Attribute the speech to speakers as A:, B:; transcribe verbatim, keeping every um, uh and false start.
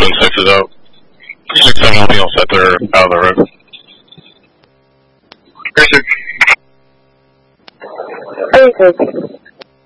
A: seven six is out. six seven will be all set there out of the road.
B: Three six.